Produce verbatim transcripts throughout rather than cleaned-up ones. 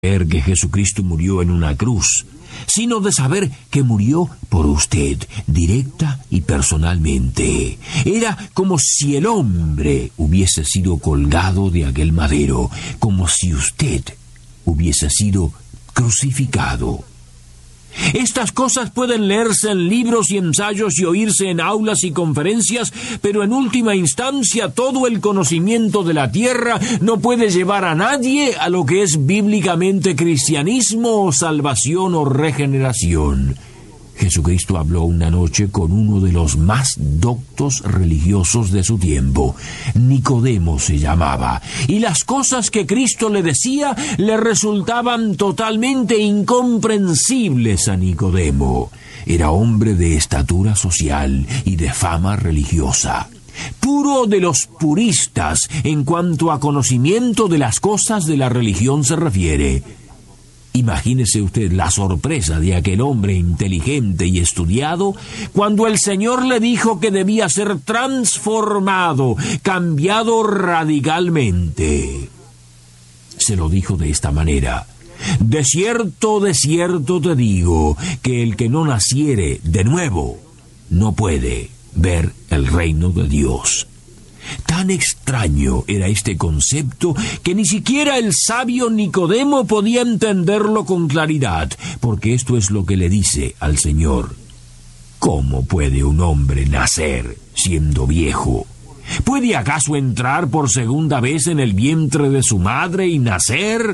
creer que Jesucristo murió en una cruz, sino de saber que murió por usted, directa y personalmente. Era como si el hombre hubiese sido colgado de aquel madero, como si usted hubiese sido crucificado. Estas cosas pueden leerse en libros y ensayos y oírse en aulas y conferencias, pero en última instancia todo el conocimiento de la tierra no puede llevar a nadie a lo que es bíblicamente cristianismo o salvación o regeneración. Jesucristo habló una noche con uno de los más doctos religiosos de su tiempo. Nicodemo se llamaba, y las cosas que Cristo le decía le resultaban totalmente incomprensibles a Nicodemo. Era hombre de estatura social y de fama religiosa, puro de los puristas en cuanto a conocimiento de las cosas de la religión se refiere. Imagínese usted la sorpresa de aquel hombre inteligente y estudiado cuando el Señor le dijo que debía ser transformado, cambiado radicalmente. Se lo dijo de esta manera: de cierto, de cierto te digo, que el que no naciere de nuevo no puede ver el reino de Dios. Tan extraño era este concepto que ni siquiera el sabio Nicodemo podía entenderlo con claridad, porque esto es lo que le dice al Señor: ¿cómo puede un hombre nacer siendo viejo? ¿Puede acaso entrar por segunda vez en el vientre de su madre y nacer?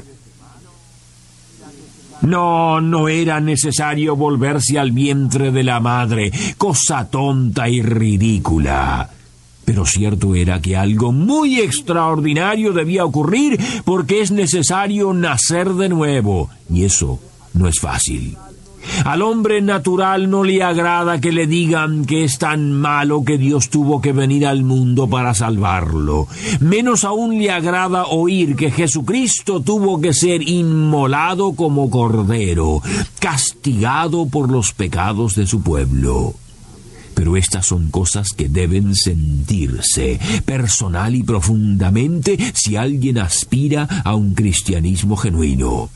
No, no era necesario volverse al vientre de la madre, cosa tonta y ridícula. Pero cierto era que algo muy extraordinario debía ocurrir, porque es necesario nacer de nuevo, y eso no es fácil. Al hombre natural no le agrada que le digan que es tan malo que Dios tuvo que venir al mundo para salvarlo. Menos aún le agrada oír que Jesucristo tuvo que ser inmolado como cordero, castigado por los pecados de su pueblo. Pero estas son cosas que deben sentirse personal y profundamente si alguien aspira a un cristianismo genuino.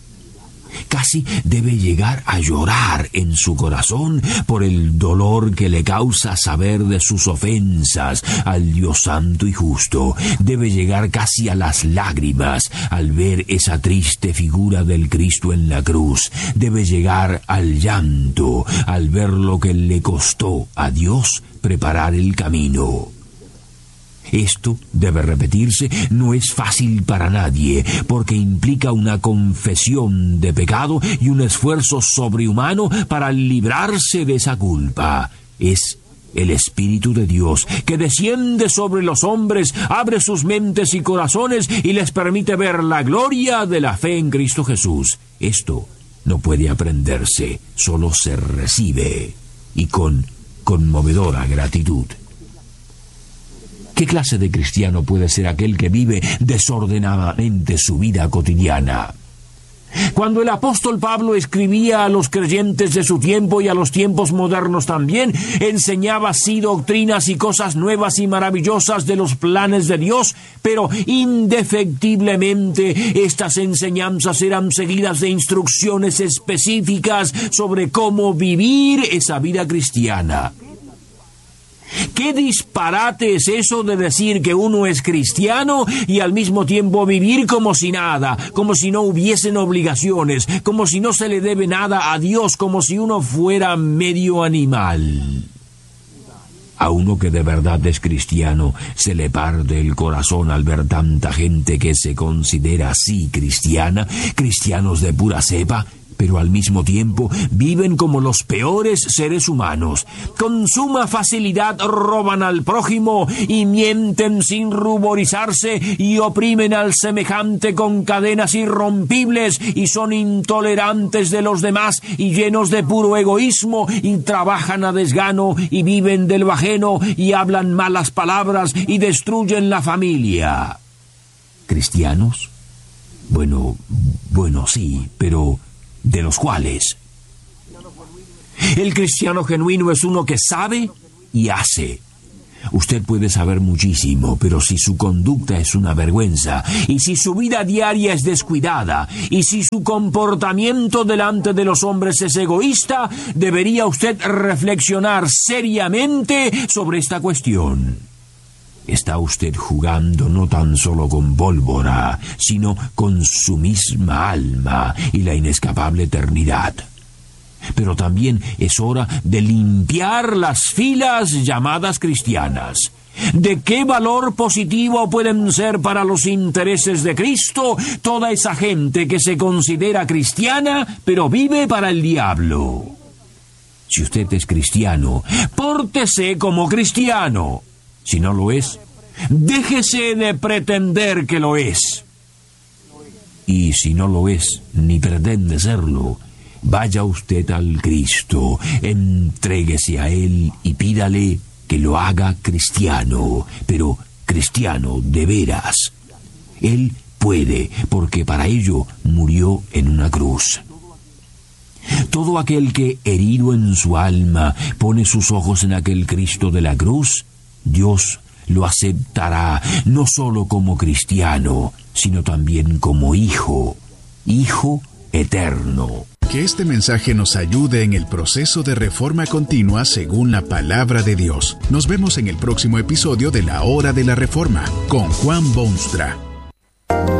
Casi debe llegar a llorar en su corazón por el dolor que le causa saber de sus ofensas al Dios santo y justo. Debe llegar casi a las lágrimas al ver esa triste figura del Cristo en la cruz. Debe llegar al llanto al ver lo que le costó a Dios preparar el camino. Esto debe repetirse, no es fácil para nadie, porque implica una confesión de pecado y un esfuerzo sobrehumano para librarse de esa culpa. Es el Espíritu de Dios, que desciende sobre los hombres, abre sus mentes y corazones y les permite ver la gloria de la fe en Cristo Jesús. Esto no puede aprenderse, solo se recibe, y con conmovedora gratitud. ¿Qué clase de cristiano puede ser aquel que vive desordenadamente su vida cotidiana? Cuando el apóstol Pablo escribía a los creyentes de su tiempo y a los tiempos modernos también, enseñaba así doctrinas y cosas nuevas y maravillosas de los planes de Dios, pero indefectiblemente estas enseñanzas eran seguidas de instrucciones específicas sobre cómo vivir esa vida cristiana. ¿Qué disparate es eso de decir que uno es cristiano y al mismo tiempo vivir como si nada, como si no hubiesen obligaciones, como si no se le debe nada a Dios, como si uno fuera medio animal? A uno que de verdad es cristiano se le parte el corazón al ver tanta gente que se considera así cristiana, cristianos de pura cepa, pero al mismo tiempo viven como los peores seres humanos. Con suma facilidad roban al prójimo y mienten sin ruborizarse y oprimen al semejante con cadenas irrompibles y son intolerantes de los demás y llenos de puro egoísmo y trabajan a desgano y viven de lo ajeno y hablan malas palabras y destruyen la familia. ¿Cristianos? Bueno, bueno sí, pero ¿de los cuales? El cristiano genuino es uno que sabe y hace. Usted puede saber muchísimo, pero si su conducta es una vergüenza, y si su vida diaria es descuidada, y si su comportamiento delante de los hombres es egoísta, debería usted reflexionar seriamente sobre esta cuestión. Está usted jugando no tan solo con pólvora, sino con su misma alma y la inescapable eternidad. Pero también es hora de limpiar las filas llamadas cristianas. ¿De qué valor positivo pueden ser para los intereses de Cristo toda esa gente que se considera cristiana, pero vive para el diablo? Si usted es cristiano, pórtese como cristiano. Si no lo es, déjese de pretender que lo es. Y si no lo es, ni pretende serlo, vaya usted al Cristo, entréguese a Él y pídale que lo haga cristiano, pero cristiano de veras. Él puede, porque para ello murió en una cruz. Todo aquel que, herido en su alma, pone sus ojos en aquel Cristo de la cruz, Dios lo aceptará no solo como cristiano, sino también como hijo, hijo eterno. Que este mensaje nos ayude en el proceso de reforma continua según la palabra de Dios. Nos vemos en el próximo episodio de La Hora de la Reforma con Juan Boonstra.